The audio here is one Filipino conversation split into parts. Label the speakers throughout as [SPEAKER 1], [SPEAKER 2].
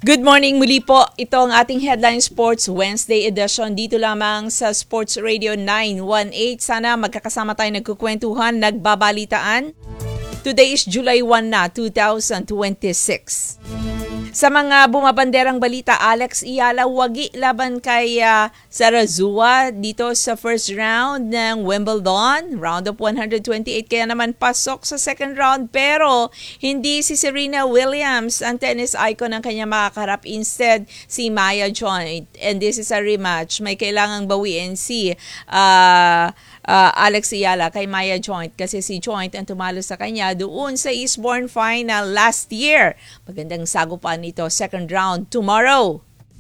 [SPEAKER 1] Good morning muli po. Ito ang ating Headline Sports Wednesday edition dito lamang sa Sports Radio 918. Sana magkakasama tayo nagkukwentuhan, nagbabalitaan. Today is July 1 na, 2026. Sa mga bumabanderang balita, Alex Iyala wagi laban kay Sarazua dito sa first round ng Wimbledon, round of 128. Kaya naman pasok sa second round, pero hindi si Serena Williams ang tennis icon ang kanya makakarap. Instead, si Maya Joint. And this is a rematch. May kailangang bawiin si Alex Iyala kay Maya Joint kasi si Joint ang tumalo sa kanya doon sa Eastbourne Final last year. Magandang sagupan ito, second round tomorrow.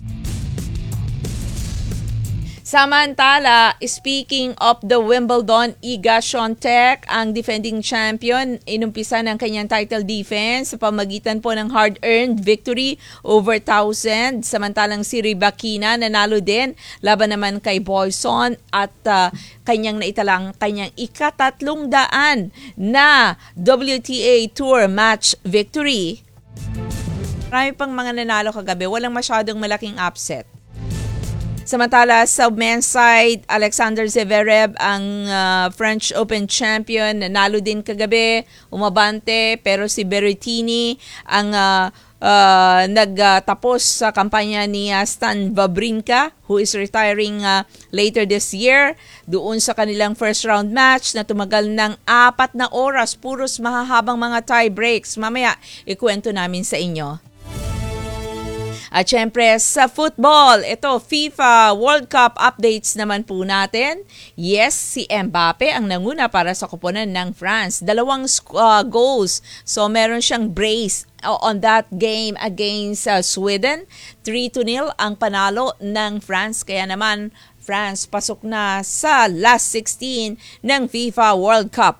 [SPEAKER 1] Samantala, speaking of the Wimbledon, Iga Swiatek, ang defending champion, inumpisa ng kanyang title defense sa pamagitan po ng hard-earned victory over 1,000. Samantalang si Rybakina nanalo din laban naman kay Boyson at kanyang naitalang kanyang ika-300 na WTA Tour match victory. Marami pang mga nanalo kagabi, walang masyadong malaking upset. Samantala, sa men's side, Alexander Zverev, ang French Open champion, nanalo din kagabi, umabante, pero si Berrettini ang nagtapos sa kampanya ni Stan Wawrinka, who is retiring later this year, doon sa kanilang first round match na tumagal ng 4 na oras, puros mahahabang mga tie breaks. Mamaya, ikwento namin sa inyo. At syempre sa football, ito FIFA World Cup updates naman po natin. Yes, si Mbappe ang nanguna para sa koponan ng France. 2 goals. So meron siyang brace on that game against Sweden. 3-0 ang panalo ng France. Kaya naman France pasok na sa last 16 ng FIFA World Cup.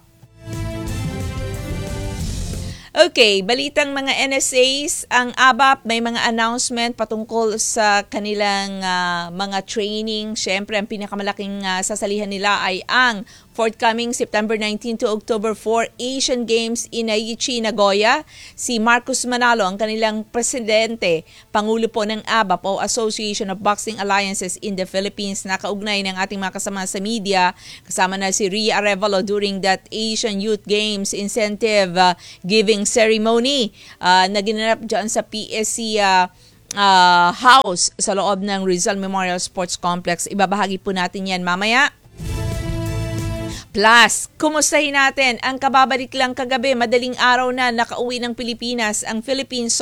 [SPEAKER 1] Okay, balitang mga NSAs, ang ABAP may mga announcement patungkol sa kanilang mga training. Siyempre, ang pinakamalaking sasalihan nila ay ang forthcoming September 19 to October 4 Asian Games in Aichi, Nagoya. Si Marcus Manalo, ang kanilang presidente, pangulo po ng ABAP o Association of Boxing Alliances in the Philippines, nakaugnay ng ating mga kasama sa media. Kasama na si Rhea Arevalo during that Asian Youth Games incentive giving ceremony na ginanap dyan sa PSC house sa loob ng Rizal Memorial Sports Complex. Ibabahagi po natin yan mamaya. Plus, kumustahin natin ang kababalik lang kagabi, madaling araw na nakauwi ng Pilipinas ang Philippine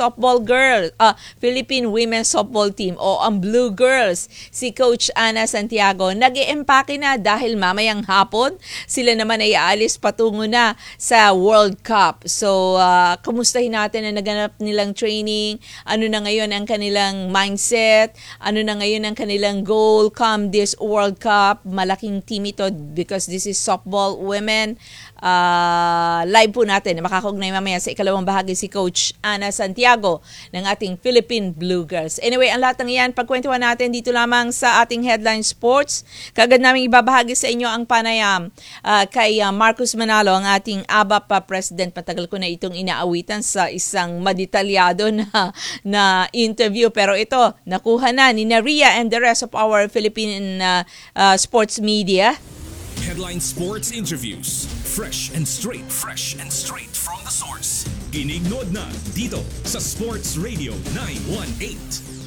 [SPEAKER 1] Women's Softball Team o ang Blue Girls. Si Coach Ana Santiago nag-iempake na dahil mamayang hapon sila naman ay aalis patungo na sa World Cup. So, kumustahin natin ang naganap nilang training, ano na ngayon ang kanilang mindset, ano na ngayon ang kanilang goal come this World Cup. Malaking team ito because this is softball women. Live po natin, makakaugnay mamaya sa ikalawang bahagi si Coach Ana Santiago ng ating Philippine Blue Girls. Anyway, ang lahat ng iyan, pagkwentuhan natin dito lamang sa ating Headline Sports. Kagad namin ibabahagi sa inyo ang panayam kay Marcus Manalo, ang ating ABAP President. Patagal ko na itong inaawitan sa isang madetalyado na interview. Pero ito, nakuha na ni Rhea and the rest of our Philippine sports media.
[SPEAKER 2] Headline Sports Interviews. Fresh and straight from the source. Inignod na dito sa Sports Radio 918.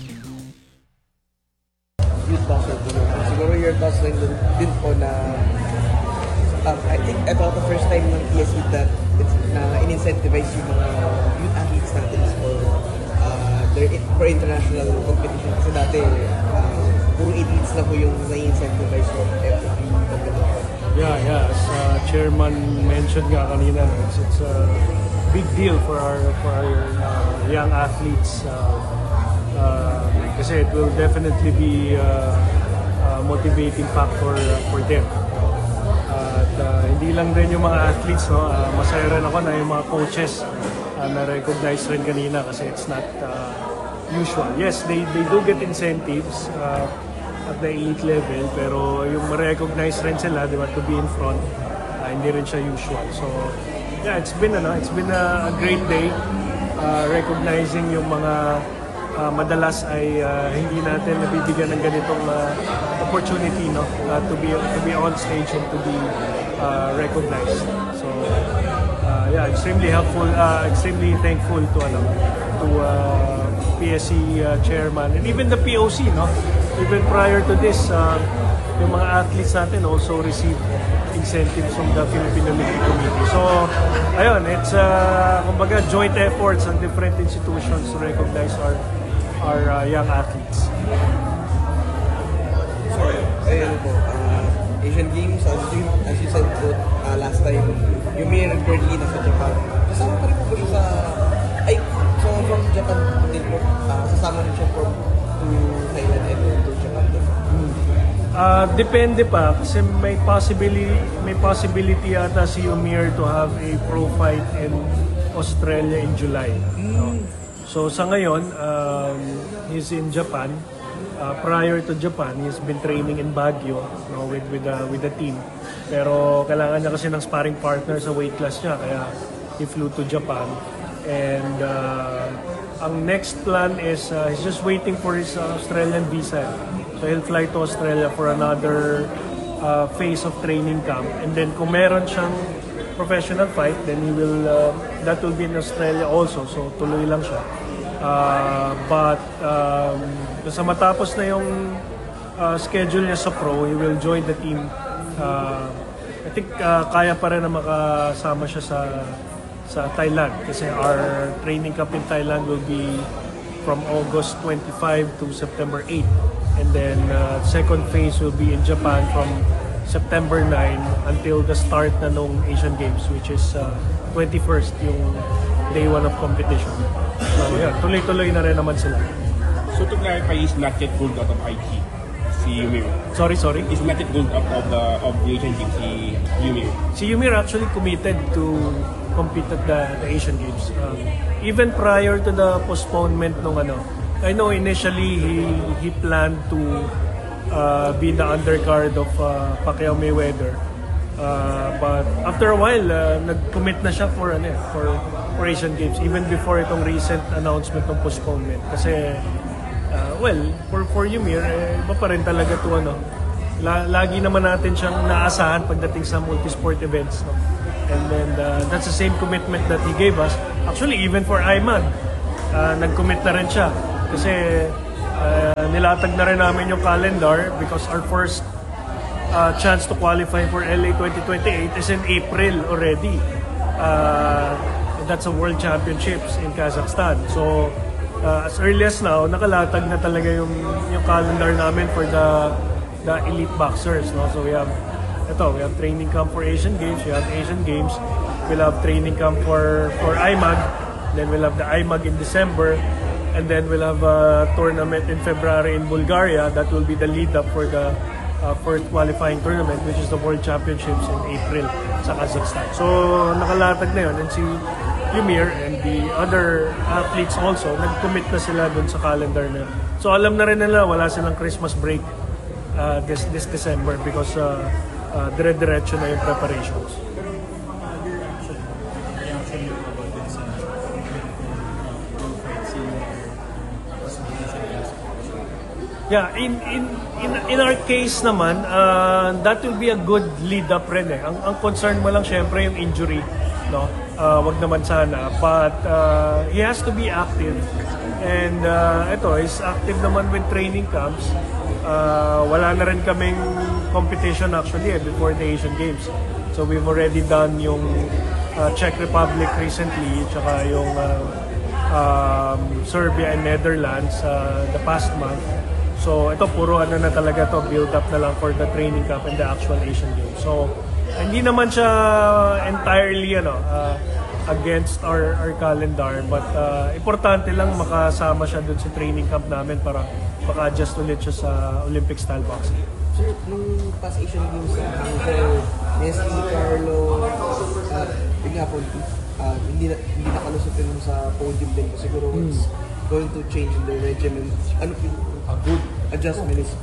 [SPEAKER 3] Youth boxer po yun. Siguro your thoughts din po na I think ito the first time ng PSC that in-incentivize yung mga youth athletes natin for international competition. Kasi dati puro elites na po yung na-incentivize for every competition.
[SPEAKER 4] Yeah. As Chairman mentioned nga kanina, it's a big deal for our young athletes kasi it will definitely be a motivating factor for them. At hindi lang din yung mga athletes, masaya rin ako na yung mga coaches na-recognize rin kanina kasi it's not usual. Yes, they do get incentives at the elite level, pero yung ma-recognize rin sila, di ba, to be in front, hindi rin siya usual. So, yeah, it's been a great day recognizing yung mga madalas ay hindi natin nabibigyan ng ganitong opportunity, no, to be on stage and to be recognized. So yeah, extremely helpful, extremely thankful to PSC chairman and even the POC, no. Even prior to this, yung mga athletes natin also receive incentives from the Philippine Olympic Committee. So, ayun, it's kumbaga joint efforts ng different institutions to recognize our young athletes.
[SPEAKER 3] So, ayun po, Asian Games, as you said po, last time, yung Mir currently nasa Japan. Kasama pa rin po ba siya so from Japan din po, sasama rin siya to Thailand and to Japan din?
[SPEAKER 4] Depende pa kasi may possibility yata si Umir to have a pro fight in Australia in July. No? So sa ngayon, he's in Japan. Prior to Japan, he's been training in Baguio, no, with the team. Pero kailangan niya kasi ng sparring partner sa weight class niya, kaya he flew to Japan. And ang next plan is he's just waiting for his Australian visa. So he'll fly to Australia for another phase of training camp. And then kung meron siyang professional fight, then he will that will be in Australia also. So tuloy lang siya. But sa matapos na yung schedule niya sa pro, he will join the team. I think kaya pa rin na makasama siya sa Thailand kasi our training camp in Thailand will be from August 25 to September 8. And then second phase will be in Japan from September 9 until the start na nung Asian Games, which is 21st, yung day 1 of competition. So yeah, tuloy-tuloy na rin naman sila.
[SPEAKER 5] So to clarify, he's not yet ruled out of IT, si Umir?
[SPEAKER 4] Sorry?
[SPEAKER 5] He's not yet ruled out of the Asian Games, si Umir?
[SPEAKER 4] Si Umir actually committed to compete at the Asian Games. Even prior to the postponement nung I know initially he planned to be the undercard of Pacquiao Mayweather. But after a while, nag-commit na siya for Asian Games even before itong recent announcement ng postponement. Kasi for Umir, iba pa rin talaga to lagi naman natin siyang naasahan pagdating sa multi-sport events, no? And then that's the same commitment that he gave us. Actually, even for Ayman, nag-commit na rin siya. Kasi nilatag na rin namin yung calendar because our first chance to qualify for LA 2028 is in April already. That's a World Championships in Kazakhstan. So as early as now, nakalatag na talaga yung calendar namin for the elite boxers, no? So we have training camp for Asian Games, we have Asian Games, we'll have training camp for IMAG, then we'll have the IMAG in December, and then we'll have a tournament in February in Bulgaria that will be the lead up for the first qualifying tournament, which is the World Championships in April sa Kazakhstan. So nakalatag na yun, and si Umir and the other athletes also, nag-commit na sila dun sa calendar na yun. So alam na rin nila wala silang Christmas break this December because dire-diretso na yung preparations. Yeah, in our case naman, that will be a good lead up rin eh. Ang concern mo lang syempre yung injury, no? Wag naman sana, but he has to be active. And is active naman with training camps. Wala na rin kaming competition actually before the Asian Games. So we've already done yung Czech Republic recently, tsaka yung Serbia and Netherlands the past month. So ito puro na talaga to, build up na lang for the training camp and the actual Asian Games. So hindi naman siya entirely against our calendar, but importante lang makasama siya dun sa training camp namin para maka-adjust ulit siya sa Olympic style boxing.
[SPEAKER 3] Sir, nung past Asian Games sa Hangzhou, Nesty, Carlo, yun nga po, hindi nakalusot din sa podium din po. Siguro it's going to change in the regimen. Ano po, a good adjustment is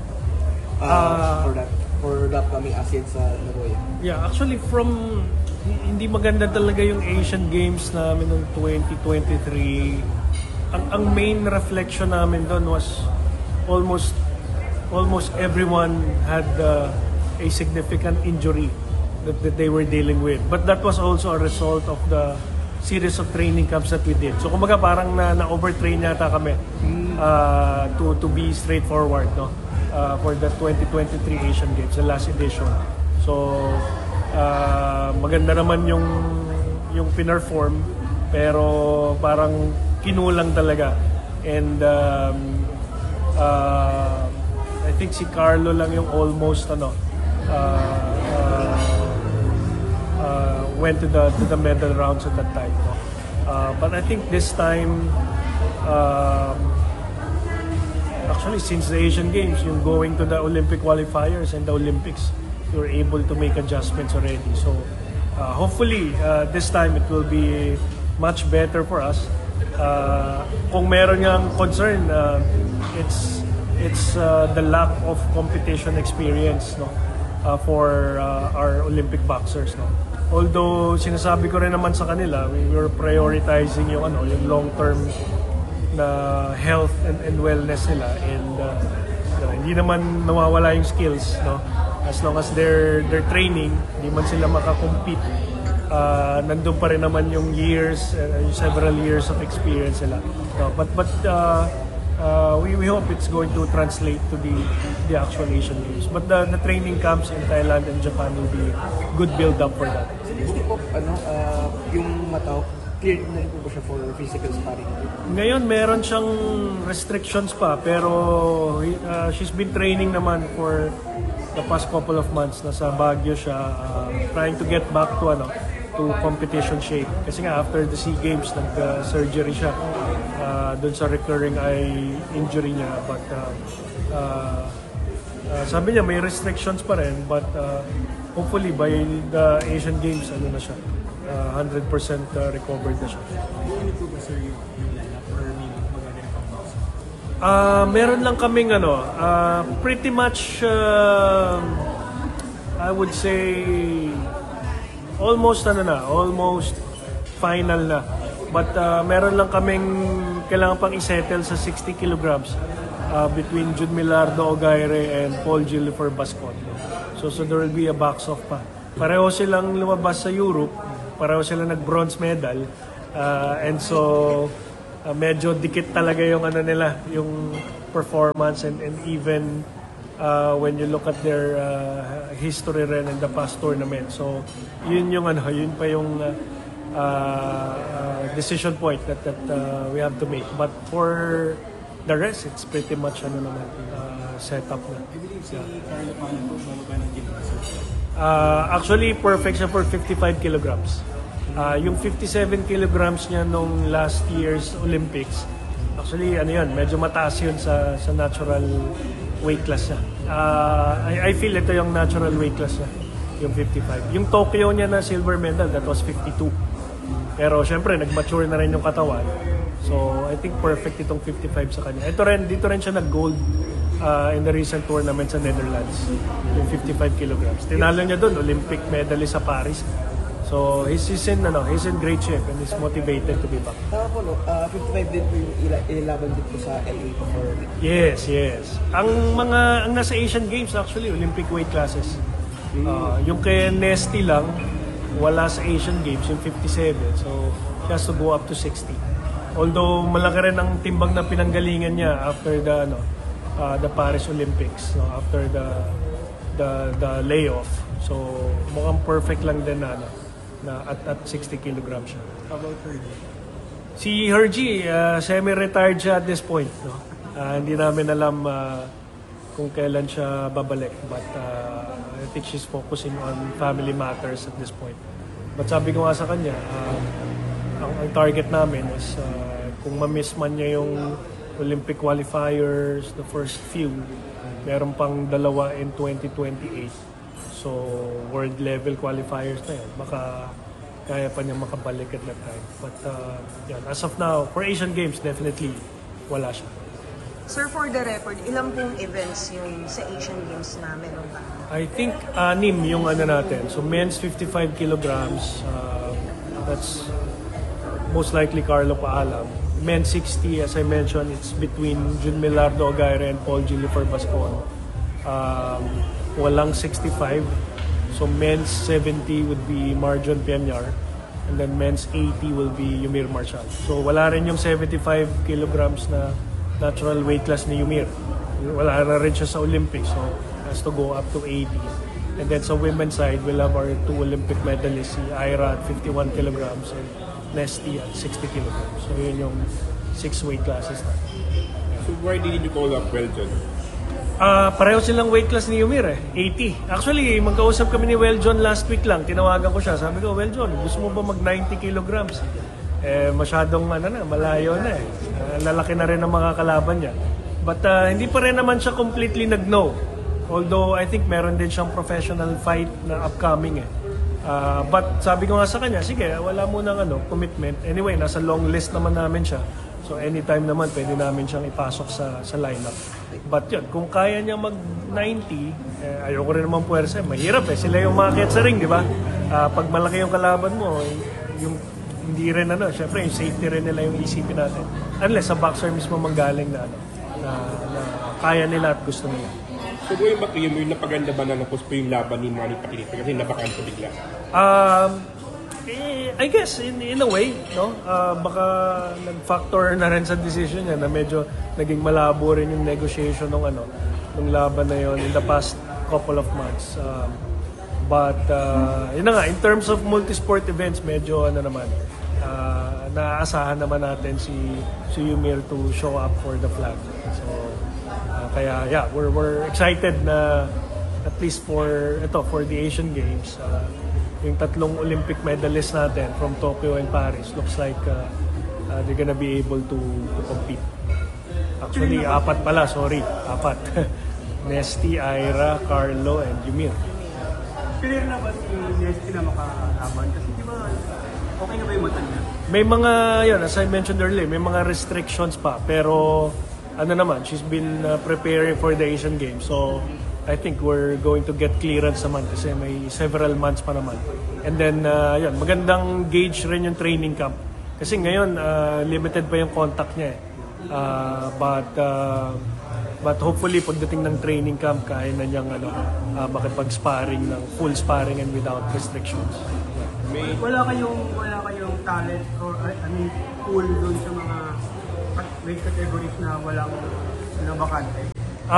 [SPEAKER 3] for the upcoming ASEAN sa Nagoya?
[SPEAKER 4] Yeah, actually hindi maganda talaga yung Asian Games namin noong 2023 ang main reflection namin doon was almost everyone had a significant injury that they were dealing with. But that was also a result of the series of training camps that we did. So kumbaga parang na-overtrain yata kami to be straightforward, no? For the 2023 Asian Games, the last edition. So maganda naman yung pinerform, pero parang kinulang talaga. And I think si Carlo lang yung almost went to the medal rounds at that time. But I think this time, actually since the Asian Games, yung going to the Olympic qualifiers and the Olympics, you're able to make adjustments already. So hopefully this time it will be much better for us. Kung meron ngang concern, it's the lack of competition experience, no, for our Olympic boxers, no. Although sinasabi ko rin naman sa kanila, we were prioritizing yung long-term na health and wellness nila, and hindi naman nawawala yung skills, no. As long as they're training, hindi man sila makakompete, nandun pa rin naman yung years, several years of experience nila. But we hope it's going to translate to the actual Asian Games. But the training camps in Thailand and Japan will be good build-up for that.
[SPEAKER 3] Seriously po, yung Matao, cleared na rin po ba siya for physical sparring?
[SPEAKER 4] Ngayon, meron siyang restrictions pa, pero she's been training naman for the past couple of months. Nasa Baguio siya, trying to get back to competition shape. Kasi nga, after the SEA Games, nag-surgery siya dun sa recurring eye injury niya. But sabi niya, may restrictions pa rin, but hopefully by the Asian Games, na siya, 100% recovered na siya. Meron lang kaming pretty much I would say almost final na. But meron lang kaming kailangan pang isettle sa 60 kilograms between Jude Milardo Ogaire and Paul Gillifer Bascon. So there will be a box off pa. Pareho silang lumabas sa Europe, pareho silang nag-bronze medal, and so medyo dikit talaga yung nila, yung performance, and even when you look at their history rin in the past tournament. So yun pa yung decision point that we have to make. But for the rest, it's pretty much set up na. Actually, perfect siya for 55 kilograms. Yung 57 kilograms niya nung last year's Olympics, actually, medyo mataas yun sa natural weight class niya. I feel ito yung natural weight class niya, yung 55. Yung Tokyo niya na silver medal, that was 52. Pero syempre, nag-mature na rin yung katawan. So, I think perfect itong 55 sa kanya. Dito rin siya nag-gold in the recent tournament sa Netherlands, yung 55 kilograms. Tinalo niya doon, Olympic medalist sa Paris. So, he's in great shape and he's motivated to be back.
[SPEAKER 3] Tama po, 55 din po yung inilaban din po sa LA for...
[SPEAKER 4] Yes. Ang nasa Asian Games actually, Olympic weight classes. Yung kay Nesty lang, wala sa Asian Games, yung 57. So, she has to go up to 60. Although, malaki rin ang timbang na pinanggalingan niya after the Paris Olympics, after the layoff. So, mukhang perfect lang din na at 60 kilograms siya.
[SPEAKER 5] How about Hergie?
[SPEAKER 4] Si Hergie, semi-retired siya at this point. Hindi namin alam kung kailan siya babalik. But I think she's focusing on family matters at this point. But sabi ko nga sa kanya, ang target namin is kung ma-miss man niya yung Olympic qualifiers, the first few, meron pang dalawa in 2028. So, world level qualifiers na yun. Baka kaya pa niya makabalik at that time. But as of now, for Asian Games, definitely wala siya.
[SPEAKER 6] Sir, for the record, ilang pong events yung sa Asian Games na meron ba?
[SPEAKER 4] I think 6 yung natin. So, men's 55 kilograms. That's most likely Carlo Paalam. men's 60, as I mentioned, it's between Jun Milardo Ogaire and Paul Gillifer Bascon. Walang 65. So men's 70 would be Marjon Pianyar. And then men's 80 will be Yumir Marshall. So wala rin yung 75 kilograms na natural weight class ni Yumir. Wala na rin siya sa Olympics. So has to go up to 80. And then sa women's side, we'll have our 2 Olympic medalists, si Ira at 51 kilograms and Nesty at 60 kilograms. So yun yung 6 weight classes na.
[SPEAKER 5] So why did you call up Weljon?
[SPEAKER 4] Pareho silang weight class ni Yumir 80. Actually, magkausap kami ni Weljon last week lang. Tinawagan ko siya. Sabi ko, Weljon, gusto mo ba mag 90 kilograms? Masyadong malayo na eh. Lalaki na rin ang mga kalaban niya. But hindi pa rin naman siya completely nag-no. Although I think meron din siyang professional fight na upcoming eh. But sabi ko nga sa kanya, sige, wala munang commitment. Anyway, nasa long list naman namin siya. So anytime naman pwede namin siyang ipasok sa lineup. But yun, kung kaya niya mag-90, ayoko rin naman puwersa. Mahirap eh. Sila yung maakyat sa ring, di ba? Pag malaki yung kalaban mo, yung hindi rin syempre yung safety rin nila yung isipin natin. Unless sa boxer mismo manggaling na kaya nila at gusto nila.
[SPEAKER 5] So going back to Yumir, napaganda ba na napos po yung laban ni Manny Pacquiao kasi nabakanto bigla?
[SPEAKER 4] I guess in a way, no? Baka nag-factor na rin sa decision niya na medyo naging malabo rin yung negotiation ng laban na yon in the past couple of months. But yun na nga, in terms of multi-sport events, medyo naaasahan naman natin si Yumir to show up for the flag. So kaya yeah, we're excited na at least for the Asian Games. Yung 3 Olympic medalists natin from Tokyo and Paris looks like they're gonna be able to compete. Actually, 4 pala, sorry. 4. Nesty, Ira, Carlo, and Yumir.
[SPEAKER 7] Clear na ba si Nesty na makalaban? Kasi di ba, okay na ba yung mata niya?
[SPEAKER 4] May mga, as I mentioned earlier, may mga restrictions pa. Pero, she's been preparing for the Asian Games. So, I think we're going to get clearance naman kasi may several months pa naman. And then, magandang gauge rin yung training camp. Kasi ngayon, limited pa yung contact niya eh. But hopefully, pagdating ng training camp, kaya na niyang makipag-sparring ng full sparring and without restrictions.
[SPEAKER 7] Wala kayong talent or pool doon sa mga weight categories na walang bakante?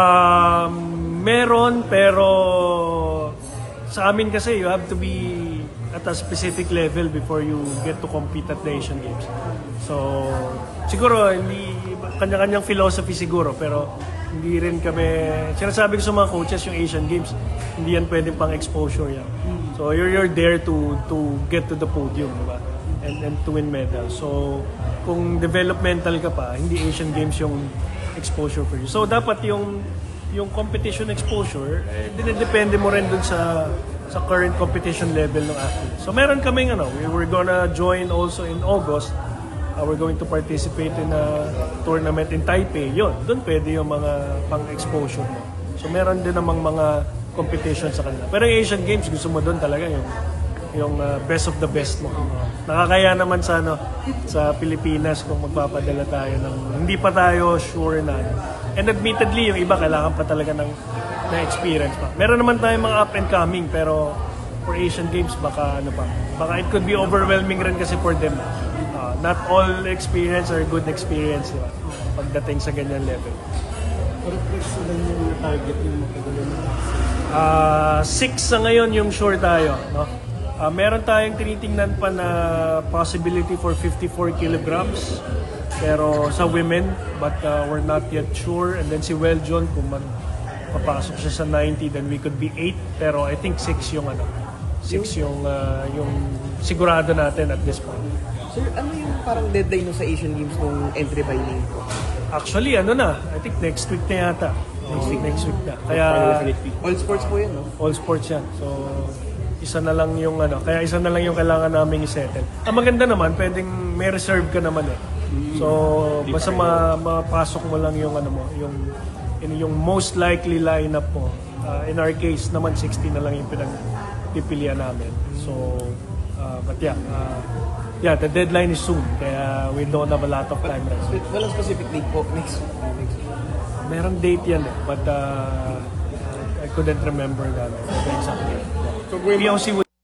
[SPEAKER 4] Meron, pero sa amin kasi you have to be at a specific level before you get to compete at the Asian Games. So, siguro, hindi kanya-kanyang philosophy siguro, pero hindi rin kami, sinasabi ko sa mga coaches yung Asian Games, hindi yan pwedeng pang exposure yan. So, you're there to get to the podium, diba? And to win medals. So, kung developmental ka pa, hindi Asian Games yung exposure for you. So, dapat yung competition exposure, dinedepende mo rin dun sa current competition level ng athlete. So meron kaming we're gonna join also in August. We're going to participate in a tournament in Taipei. Yun, dun pwede yung mga pang-exposure mo. So meron din namang mga competition sa kanila. Pero yung Asian Games, gusto mo dun talaga yung best of the best mo. Nakakaya naman sa Pilipinas kung magpapadala tayo ng hindi pa tayo sure na. And admittedly, yung iba kailangan pa talaga ng experience pa. Meron naman tayong mga up and coming, pero for Asian Games baka it could be overwhelming rin kasi for them. Not all experience or good experience, diba? Pagdating sa ganyan level.
[SPEAKER 7] Pero sila yung target yung makagaling?
[SPEAKER 4] 6 sa ngayon yung sure tayo, no? Meron tayong tinitingnan pa na possibility for 54 kilograms pero sa women, but we're not yet sure. And then si Weljon, kung papasok siya sa 90, then we could be 8, pero I think 6 yung yung sigurado natin at this point.
[SPEAKER 3] Sir, ano yung parang deadline sa Asian Games nung entry by name?
[SPEAKER 4] Actually, I think next week na yata. Next week na. Kaya
[SPEAKER 3] All sports po yan, no?
[SPEAKER 4] all sports yan. So, isa na lang yung kailangan naming i-settle. Ang maganda naman, pwedeng may reserve ka naman eh. So, basta mapasok mo lang yung yung most likely lineup mo. In our case naman 60 na lang yung pinagpipilian namin. So, but yeah, yeah, the deadline is soon. Kaya we don't have a lot of time right now.
[SPEAKER 3] Walang specific date po next week.
[SPEAKER 4] Merong date yan eh, but I couldn't remember the exact date.
[SPEAKER 5] So, going back-
[SPEAKER 4] POC would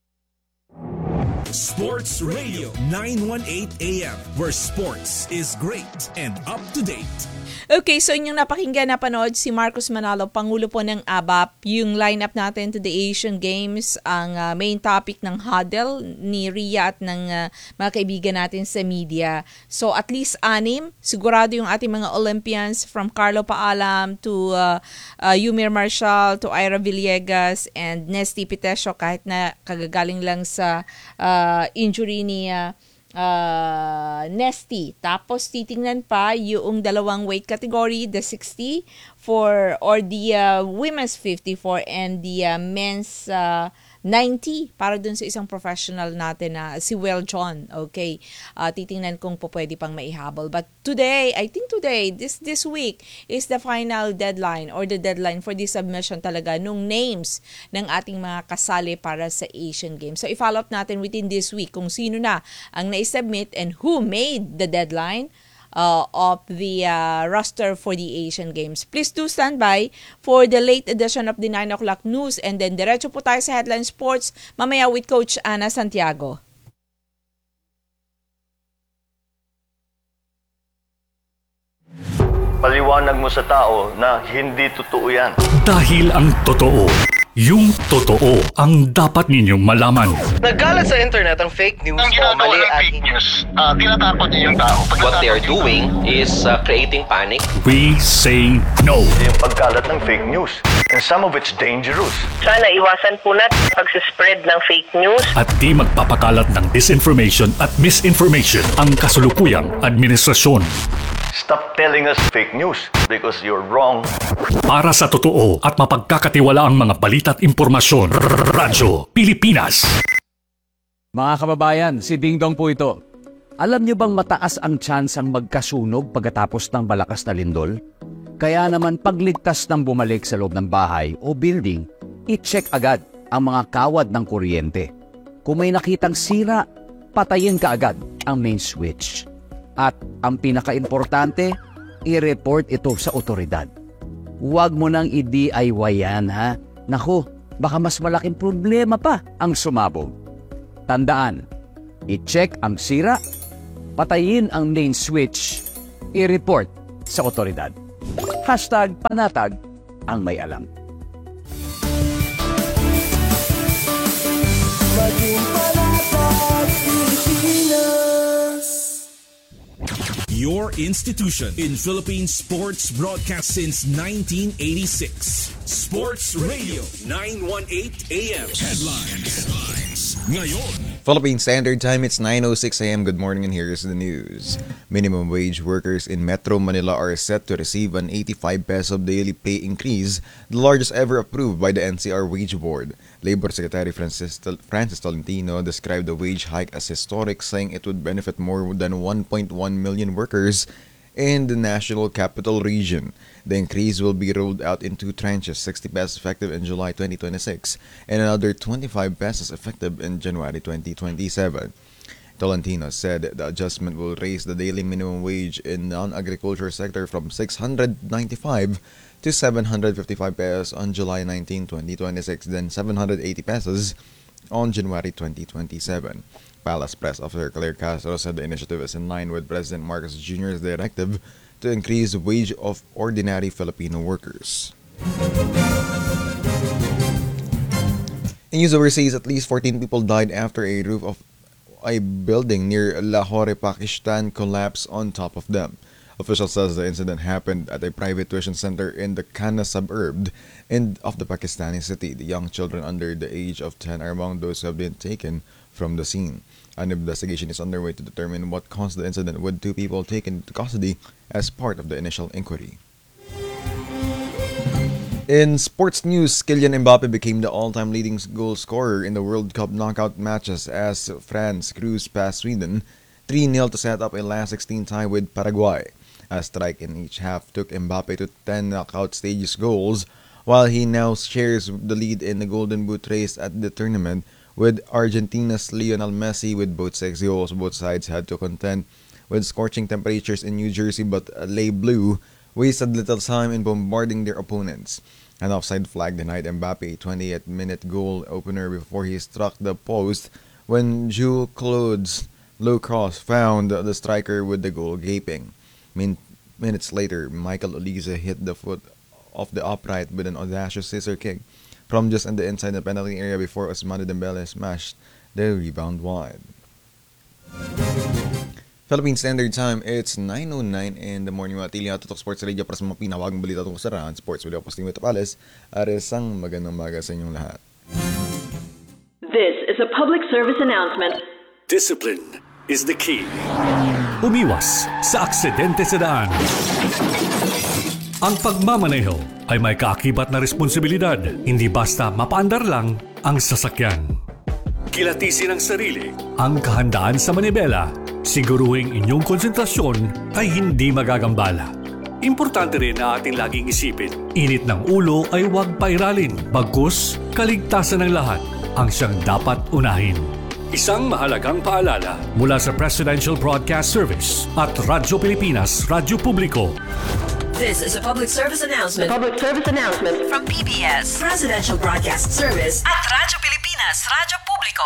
[SPEAKER 2] Sports Radio 918 AM, where sports is great and up to date.
[SPEAKER 1] Okay, so inyong napakinggan, napanood si Marcos Manalo, Pangulo po ng ABAP. Yung lineup natin to the Asian Games, ang main topic ng huddle ni Ria at ng mga kaibigan natin sa media. So at least 6, sigurado yung ating mga Olympians from Carlo Paalam to Yumir Marshall to Ira Villegas and Nesty Pitesio, kahit na kagagaling lang sa injury ni Nesty. Tapos titingnan pa yung dalawang weight category, the 60 or the women's 54 and the men's 90 para dun sa isang professional natin na si Will John. Okay. Titingnan kung po pwede pang maihabol. But today, I think today, this week is the final deadline or the deadline for the submission talaga nung names ng ating mga kasali para sa Asian Games. So i-follow up natin within this week kung sino na ang na-submit and who made the deadline of the roster for the Asian Games. Please do stand by for the late edition of the 9 o'clock news and then diretso po tayo sa Headline Sports mamaya with Coach Ana Santiago.
[SPEAKER 8] Paliwanag mo sa tao na hindi totoo yan.
[SPEAKER 9] Dahil ang totoo, yung totoo ang dapat ninyong malaman.
[SPEAKER 10] Nagkalat sa internet ang fake news
[SPEAKER 8] Ang
[SPEAKER 10] o
[SPEAKER 8] ginagawa
[SPEAKER 10] mali
[SPEAKER 8] ng
[SPEAKER 10] at
[SPEAKER 8] fake news, tinatakot niyo yung tao.
[SPEAKER 10] what they are doing is creating panic.
[SPEAKER 9] We say no.
[SPEAKER 8] Yung pagkalat ng fake news, and some of it's dangerous.
[SPEAKER 11] Sana iwasan po natin pag-spread ng fake news.
[SPEAKER 9] At di magpapakalat ng disinformation at misinformation ang kasulukuyang administrasyon.
[SPEAKER 8] Stop telling us fake news because you're wrong.
[SPEAKER 9] Para sa totoo at mapagkakatiwalaang mga balita at impormasyon, Radyo Pilipinas.
[SPEAKER 12] Mga kababayan, si Ding Dong po ito. Alam niyo bang mataas ang tsansang magkasunog pagkatapos ng malakas na lindol? Kaya naman pagligtas ng bumalik sa loob ng bahay o building, i-check agad ang mga kawad ng kuryente. Kung may nakitang sira, patayin ka agad ang main switch. At ang pinaka-importante, i-report ito sa otoridad. Huwag mo nang i-DIY yan, ha? Naku, baka mas malaking problema pa ang sumabog. Tandaan, i-check ang sira, patayin ang main switch, i-report sa otoridad. #panatag ang may alam.
[SPEAKER 2] Your institution in Philippine sports broadcast since 1986. Sports Radio 918 AM. Headlines. Ngayon.
[SPEAKER 13] Philippine Standard Time, it's 9:06 a.m. Good morning and here's the news. Minimum wage workers in Metro Manila are set to receive an 85 peso daily pay increase, the largest ever approved by the NCR Wage Board. Labor Secretary Francis Tolentino described the wage hike as historic, saying it would benefit more than 1.1 million workers in the National Capital Region. The increase will be rolled out in 2 tranches, 60 pesos effective in July 2026 and another 25 pesos effective in January 2027. Tolentino said the adjustment will raise the daily minimum wage in non-agriculture sector from 695 to 755 pesos on July 19, 2026, then 780 pesos on January 2027. Palace Press Officer Claire Castro said the initiative is in line with President Marcos Jr.'s directive to increase the wage of ordinary Filipino workers. In news overseas, at least 14 people died after a roof of a building near Lahore, Pakistan collapsed on top of them. Officials says the incident happened at a private tuition center in the Kana suburb of the Pakistani city. The young children under the age of 10 are among those who have been taken from the scene. An investigation is underway to determine what caused the incident, with 2 people taken into custody as part of the initial inquiry. In sports news, Kylian Mbappe became the all-time leading goal scorer in the World Cup knockout matches as France cruised past Sweden 3-0 to set up a last 16 tie with Paraguay. A strike in each half took Mbappe to 10 knockout stages goals, while he now shares the lead in the Golden Boot race at the tournament with Argentina's Lionel Messi with both 6 goals. Both sides had to contend with scorching temperatures in New Jersey, but Les Bleus wasted little time in bombarding their opponents. An offside flag denied Mbappe 28th-minute goal opener before he struck the post when Jules Claude's low cross found the striker with the goal gaping. Minutes later, Michael Olise hit the foot of the upright with an audacious scissor kick from just on the inside the penalty area before Ousmane Dembele smashed the rebound wide. Philippine Standard Time, it's 9:09 in the morning. Matili at Tutok Sports Radio para sa mga pinawagang balita tungkol sa Rahan Sports with Posting with Tapales. Aresang magandang umaga sa inyong lahat.
[SPEAKER 14] This is a public service announcement.
[SPEAKER 9] Discipline is the key. Umiwas sa aksidente sa daan. Ang pagmamaneho ay may kaakibat na responsibilidad. Hindi basta mapaandar lang ang sasakyan. Kilatisin ang sarili, ang kahandaan sa manibela. Siguruhing inyong konsentrasyon ay hindi magagambala. Importante rin na ating laging isipin, init ng ulo ay huwag pairalin. Bagkus, kaligtasan ng lahat ang siyang dapat unahin. Isang mahalagang paalala mula sa Presidential Broadcast Service at Radyo Pilipinas, Radyo Publiko.
[SPEAKER 14] This is a public service announcement. Public service announcement from PBS, Presidential Broadcast Service at Radyo Pilipinas, Radyo Publiko.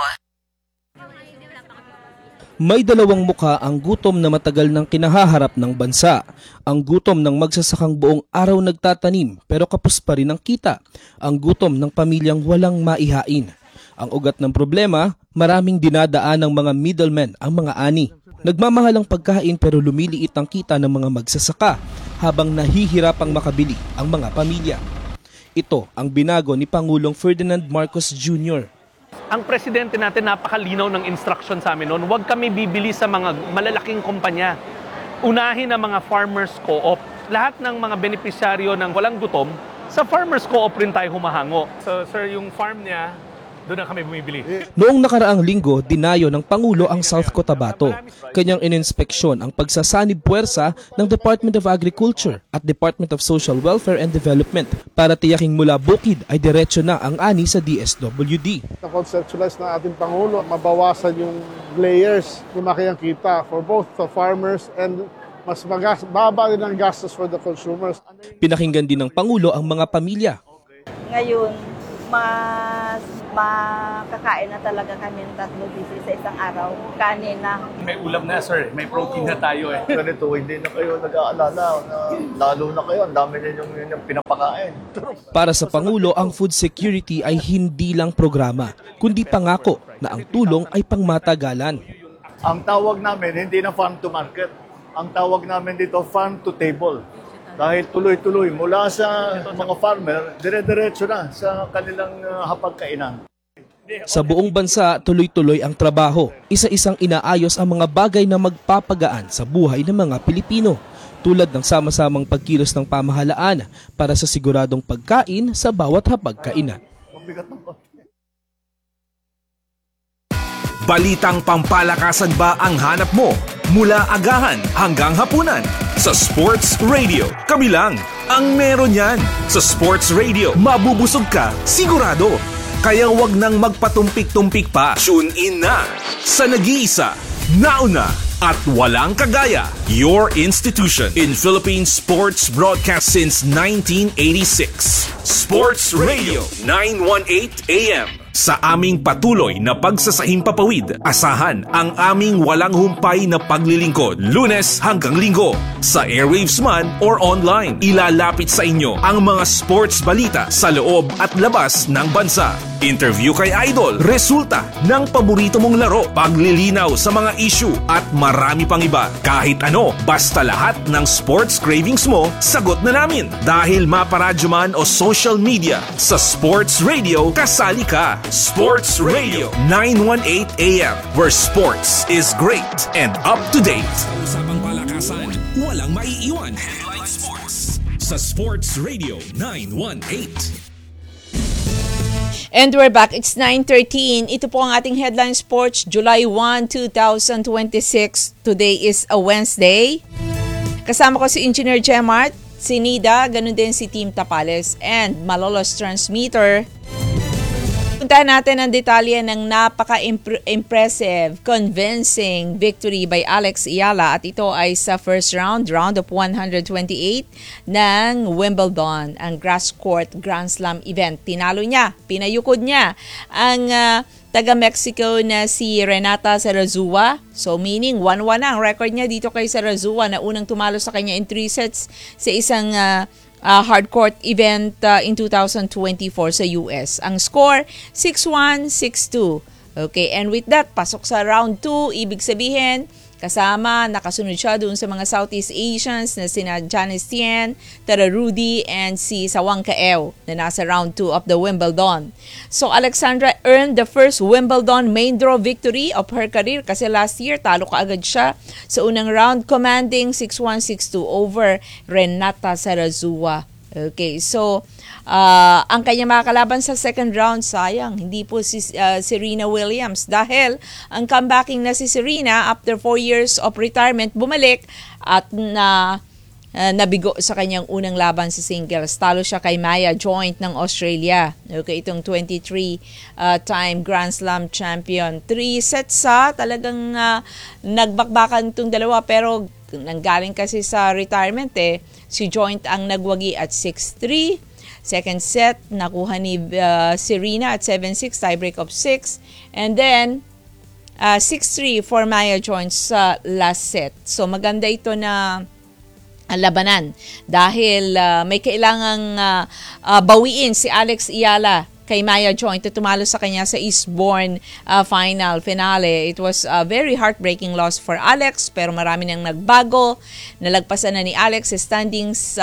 [SPEAKER 15] May dalawang mukha ang gutom na matagal nang kinahaharap ng bansa. Ang gutom ng magsasakang buong araw nagtatanim pero kapos pa rin ang kita. Ang gutom ng pamilyang walang maihain. Ang ugat ng problema, maraming dinadaan ng mga middlemen ang mga ani. Nagmamahal ang pagkain pero lumiliit ang kita ng mga magsasaka habang nahihirapang makabili ang mga pamilya. Ito ang binago ni Pangulong Ferdinand Marcos Jr.
[SPEAKER 16] Ang presidente natin napakalinaw ng instruction sa amin noon, huwag kami bibili sa mga malalaking kumpanya. Unahin ang mga farmers co-op. Lahat ng mga benepisyaryo ng walang gutom, sa farmers co-op rin tayo humahango. So sir, yung farm niya, doon na kami bumibili.
[SPEAKER 15] Noong nakaraang linggo, dinayo ng Pangulo ang South Cotabato. Kanyang ininspeksyon ang pagsasanib puwersa ng Department of Agriculture at Department of Social Welfare and Development para tiyaking mula bukid ay diretso na ang ani sa DSWD.
[SPEAKER 17] Na-conceptualize na ating Pangulo, mabawasan yung layers ng makiyang kita for both the farmers and mas baba din ang gastos for the consumers.
[SPEAKER 15] Pinakinggan din ng Pangulo ang mga pamilya.
[SPEAKER 18] Ngayon, mas makakain na talaga kami ng 3 beses sa isang araw. Kanin na.
[SPEAKER 16] May ulam na sir, may protein na tayo eh.
[SPEAKER 19] Ganito, hindi na kayo nag-aalala na lalo na kayo, ang dami ninyong pinapakain.
[SPEAKER 15] Para sa Pangulo, ang food security ay hindi lang programa, kundi pangako na ang tulong ay pangmatagalan.
[SPEAKER 19] Ang tawag namin, hindi na farm to market. Ang tawag namin dito, farm to table. Dahil tuloy-tuloy mula sa mga farmer, dire-diretso na sa kanilang hapagkainan.
[SPEAKER 15] Sa buong bansa, tuloy-tuloy ang trabaho. Isa-isang inaayos ang mga bagay na magpapagaan sa buhay ng mga Pilipino. Tulad ng sama-samang pagkilos ng pamahalaan para sa siguradong pagkain sa bawat hapagkainan.
[SPEAKER 20] Balitang pampalakasan ba ang hanap mo? Mula agahan hanggang hapunan. Sa Sports Radio, kami lang ang meron yan. Sa Sports Radio, mabubusog ka, sigurado. Kaya wag nang magpatumpik-tumpik pa. Tune in na sa nag-iisa, nauna at walang kagaya. Your institution in Philippine sports broadcast since 1986. Sports Radio 918 AM. Sa aming patuloy na pagsasahimpapawid, asahan ang aming walang humpay na paglilingkod. Lunes hanggang Linggo, sa airwaves man or online. Ilalapit sa inyo ang mga sports balita sa loob at labas ng bansa. Interview kay Idol, resulta ng paborito mong laro, paglilinaw sa mga issue at marami pang iba. Kahit ano, basta lahat ng sports cravings mo, sagot na namin. Dahil maparadyo man o social media, sa Sports Radio, kasali ka. Sports Radio 918 AM, where sports is great and up to date.
[SPEAKER 2] Usapang palakasan, walang maiiwan. Headline Sports sa Sports Radio 918.
[SPEAKER 1] And we're back. It's 9:13. Ito po ang ating Headline Sports, July 1, 2026. Today is a Wednesday. Kasama ko si Engineer Gemart, si Nida, ganun din si Team Tapales, and Malolos Transmitter. Puntahan natin ang detalye ng napaka-impressive, convincing victory by Alex Ayala at ito ay sa first round of 128 ng Wimbledon, ang grass court Grand Slam event. Tinalo niya, pinayukod niya ang taga-Mexico na si Renata Zarazua. So meaning 1-1 ang record niya dito kay Zarazua na unang tumalo sa kanya in 3 sets sa isang hardcourt event in 2024 sa US. Ang score, 6-1, 6-2. Okay, and with that, pasok sa round 2. Ibig sabihin, nakasunod siya doon sa mga Southeast Asians na sina Janice Tien, Tara Rudy, and si Sawang Kaew na nasa round 2 of the Wimbledon. So Alexandra earned the first Wimbledon main draw victory of her career kasi last year talo kaagad siya sa unang round, commanding 6-1, 6-2 over Renata Zarazua. Okay, so ang kanya mga kalaban sa second round, sayang, hindi po si Serena Williams dahil ang comebacking na si Serena after 4 years of retirement, bumalik at nabigo sa kanyang unang laban sa singles. Talo siya kay Maya Joint ng Australia. Okay, itong 23-time Grand Slam champion. 3 sets talagang nagbakbakan itong dalawa pero nanggaling kasi sa retirement si Joint ang nagwagi at 6-3. Second set, nakuha ni Serena at 7-6, tiebreak of 6. And then, 6-3 for Maya Joint sa last set. So, maganda ito na labanan dahil may kailangang bawiin si Alex Ayala kay Maya Joint na tumalo sa kanya sa Eastbourne finale. It was a very heartbreaking loss for Alex pero marami nang nagbago. Nalagpasan na ni Alex sa standings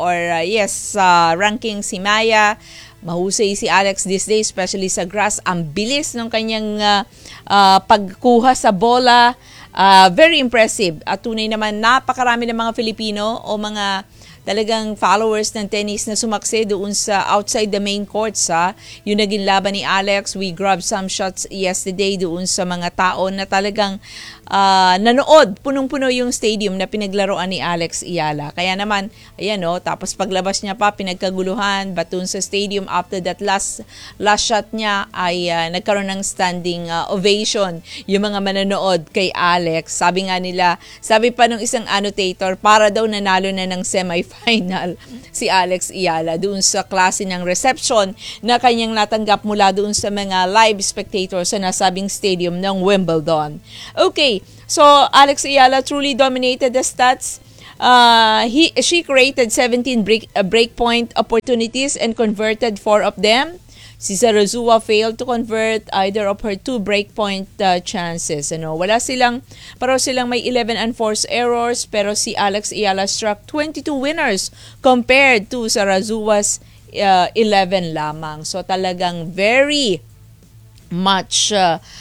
[SPEAKER 1] ranking si Maya. Mahusay si Alex this day, especially sa grass. Ang bilis ng kanyang pagkuha sa bola. Very impressive. At tunay naman napakarami ng mga Filipino o mga talagang followers ng tennis na sumakse doon sa outside the main courts. Yung naging laban ni Alex, we grabbed some shots yesterday doon sa mga tao na talagang nanood. Punong-puno yung stadium na pinaglaruan ni Alex Ayala. Kaya naman, ayan tapos paglabas niya pa, pinagkaguluhan, batun sa stadium after that last shot niya ay nagkaroon ng standing ovation yung mga manonood kay Alex. Sabi pa ng isang annotator, para daw nanalo na ng semifinal si Alex Ayala doon sa klase ng reception na kanyang natanggap mula doon sa mga live spectators sa nasabing stadium ng Wimbledon. Okay, so Alex Ayala truly dominated the stats. She created 17 breakpoint opportunities and converted 4 of them. Si Zarazua failed to convert either of her 2 breakpoint chances. Pareho silang may 11 unforced errors pero si Alex Ayala struck 22 winners compared to Zarazua's 11 lamang. So talagang very much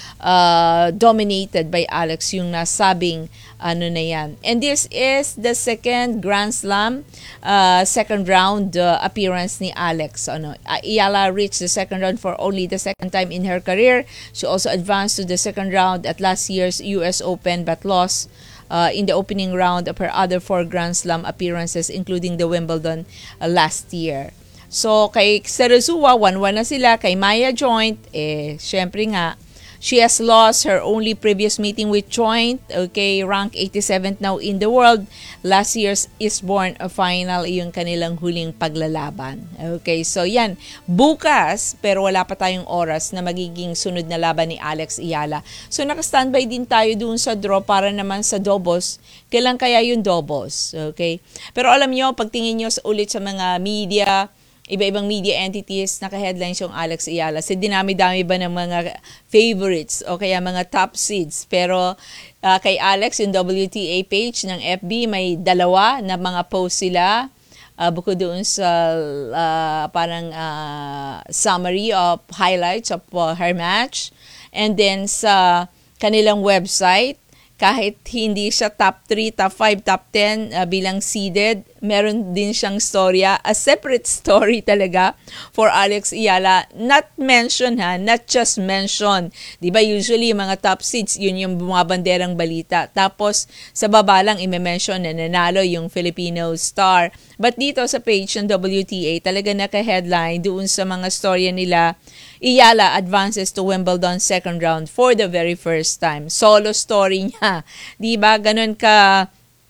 [SPEAKER 1] dominated by Alex yung nasabing na yan. And this is the second Grand Slam second round appearance ni Alex. Ayala reached the second round for only the second time in her career. She also advanced to the second round at last year's US Open but lost in the opening round of her other 4 Grand Slam appearances including the Wimbledon last year. So, kay Zarazua, 1-1 na sila. Kay Maya Joint, syempre nga, she has lost her only previous meeting with Joint. Okay, rank 87th now in the world. Last year's Eastbourne final, yung kanilang huling paglalaban. Okay, so yan. Bukas, pero wala pa tayong oras na magiging sunod na laban ni Alex Ayala. So, naka-standby din tayo doon sa draw para naman sa doubles. Kailan kaya yung doubles? Okay? Pero alam nyo, pagtingin nyo ulit sa mga media, iba-ibang media entities, naka-headlines yung Alex Ayala. Kasi dinami-dami ba ng mga favorites o kaya mga top seeds. Pero kay Alex, yung WTA page ng FB, may 2 na mga post sila. Bukod doon sa parang summary of highlights of her match. And then sa kanilang website, kahit hindi siya top 3, top 5, top 10 bilang seeded, meron din siyang storya, a separate story talaga for Alex Eala. Not mention not just mention. Di ba usually yung mga top seeds, yun yung bumabanderang balita. Tapos sa baba lang i-mention na nanalo yung Filipino star. But dito sa page ng WTA, talaga naka-headline doon sa mga storya nila, Eala advances to Wimbledon second round for the very first time. Solo story niya. Di ba? Ganun ka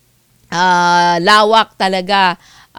[SPEAKER 1] lawak talaga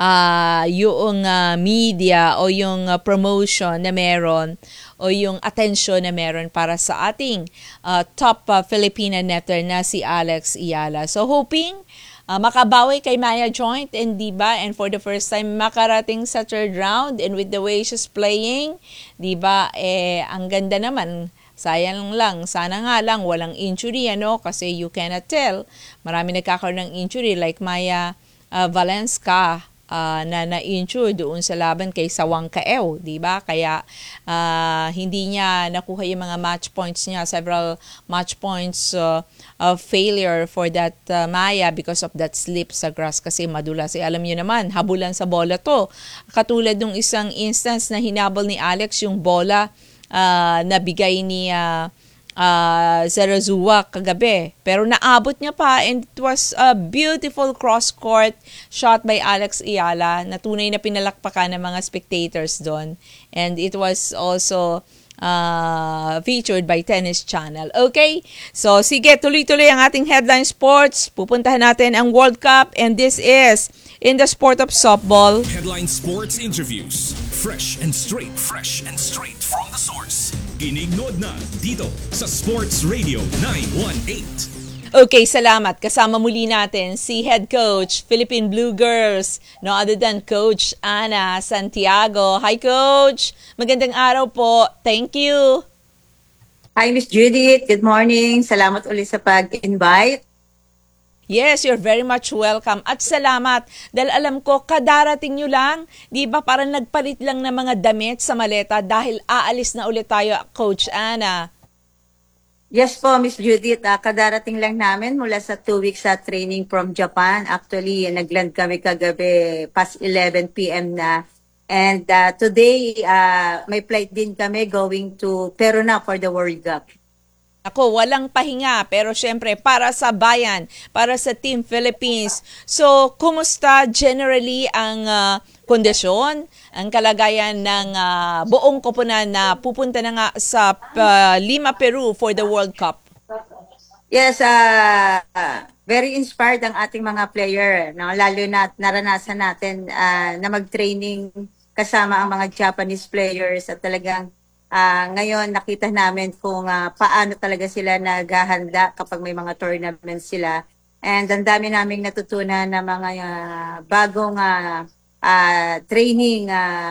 [SPEAKER 1] yung media o yung promotion na meron o yung attention na meron para sa ating top Filipina netter na si Alex Eala. So hoping makabawi kay Maya Joint and diba, and for the first time makarating sa third round, and with the way she's playing, diba, ang ganda naman. Sayang lang, sana nga lang walang injury, kasi you cannot tell. Marami nagkakaroon ng injury like Maya Valenska na na-injure doon sa laban kay Sawang Kaew, di ba? Kaya hindi niya nakuha yung mga match points niya, several match points of failure for that Maya because of that slip sa grass kasi madulas. Alam niyo naman, habulan sa bola to. Katulad nung isang instance na hinabol ni Alex yung bola na bigay ni Zarazua kagabi. Pero naabot niya pa, and it was a beautiful cross-court shot by Alex Eala na tunay na pinalakpakan ng mga spectators doon. And it was also featured by Tennis Channel. Okay? So, sige, tuloy-tuloy ang ating headline sports. Pupuntahan natin ang World Cup, and this is in the sport of softball.
[SPEAKER 2] Headline sports interviews. Fresh and straight from the source. Ginignod na dito sa Sports Radio 918.
[SPEAKER 1] Okay, salamat. Kasama muli natin si head coach, Philippine Blue Girls, no other than Coach Ana Santiago. Hi, Coach! Magandang araw po. Thank you.
[SPEAKER 18] Hi, Miss Judith. Good morning. Salamat ulit sa pag-invite.
[SPEAKER 1] Yes, you're very much welcome. At salamat dahil alam ko, kadarating nyo lang, di ba parang nagpalit lang ng mga damit sa maleta dahil aalis na ulit tayo, Coach Ana.
[SPEAKER 18] Yes po, Miss Judith. Kadarating lang namin mula sa 2 weeks sa training from Japan. Actually, nagland kami kagabi past 11 p.m. na. And today, may flight din kami going to Peru na for the World Cup.
[SPEAKER 1] Ako, walang pahinga, pero syempre para sa bayan, para sa Team Philippines. So, kumusta generally ang kondisyon, ang kalagayan ng buong koponan na pupunta na nga sa Lima, Peru for the World Cup?
[SPEAKER 18] Yes, very inspired ang ating mga player, no? Lalo na naranasan natin na mag-training kasama ang mga Japanese players at talagang ngayon nakita namin kung paano talaga sila naghahanda kapag may mga tournaments sila. And ang dami naming natutunan na mga bagong training